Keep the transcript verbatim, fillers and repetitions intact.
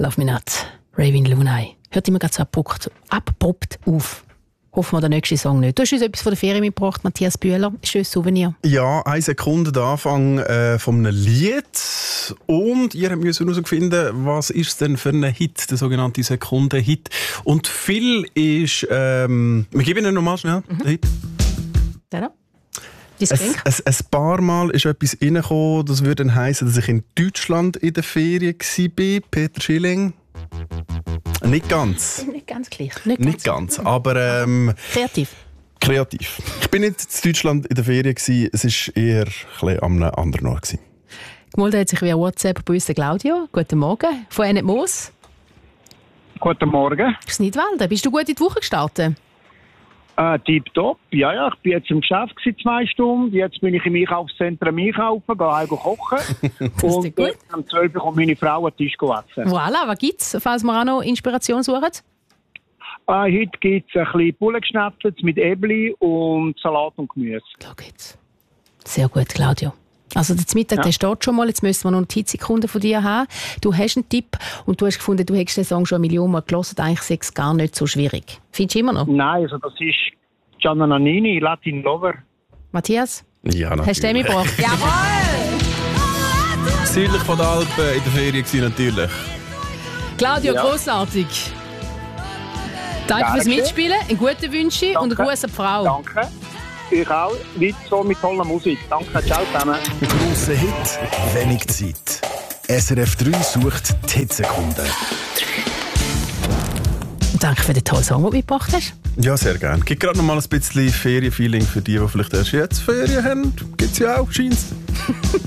Love Me Not, Ravin Lunay. Hört immer ganz so abrupt, abrupt auf. Hoffen wir den nächsten Song nicht. Du hast uns etwas von der Ferien mitgebracht, Matthias Bühler. Schönes Souvenir. Ja, eine Sekunde der Anfang äh, von einem Lied. Und ihr müsst herausfinden, was ist denn für ein Hit, der sogenannte Sekundenhit. Und viel ist... Ähm, wir geben Ihnen nochmal schnell mhm. den Hit. Der Es, es, ein paar Mal ist etwas reingekommen, das würde dann heissen, dass ich in Deutschland in der Ferien war. Peter Schilling. Nicht ganz. Nicht ganz gleich. Nicht ganz, nicht ganz aber... Ähm, kreativ. Kreativ. Ich bin nicht in Deutschland in der Ferien, es war eher ein an einem anderen Ort. Gemeldet hat sich via WhatsApp bei uns der Claudio. Guten Morgen. Von Ennet Moos. Guten Morgen. Ist Nidwalden. Bist du gut in die Woche gestartet? Äh, tipptopp. Ja, ja, ich war jetzt im Geschäft zwei Stunden. Jetzt bin ich im Einkaufszentrum einkaufen, gehe heim kochen. Und gut. um zwölf Uhr kommt meine Frau an den Tisch essen. Voilà, was gibt's, falls wir auch noch Inspiration suchen? Äh, heute gibt es ein bisschen Bullengeschnetzeltes mit Äbli und Salat und Gemüse. Da geht's. Sehr gut, Claudio. Also der Mittag, ja. der steht schon mal. Jetzt müssen wir noch die Sekunden von dir haben. Du hast einen Tipp und du hast gefunden, du hättest den Song schon eine Million Mal gehört. Eigentlich sei es gar nicht so schwierig. Findest du immer noch? Nein, also das ist Gianna Nannini, Latin Lover. Matthias? Ja, natürlich. Hast du den mitgebracht? Jawohl! Südlich von den Alpen in der Ferien gewesen, natürlich. Claudio, Ja. grossartig. Danke fürs Danke. Mitspielen, einen guten Wünsche und einen Gruß an die Frau. Danke. Ich auch. Weiter so mit toller Musik. Danke, ciao zusammen. Grosser Hit, wenig Zeit. S R F drei sucht die Hitsekunden. Danke für den tollen Song, den du mitgebracht hast. Ja, sehr gerne. Gibt gerade noch mal ein bisschen Ferienfeeling für die, die vielleicht erst jetzt Ferien haben. Gibt es ja auch, scheint's.